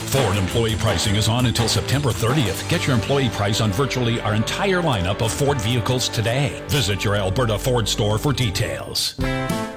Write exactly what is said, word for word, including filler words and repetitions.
Ford employee pricing is on until September thirtieth. Get your employee price on virtually our entire lineup of Ford vehicles today. Visit your Alberta Ford store for details.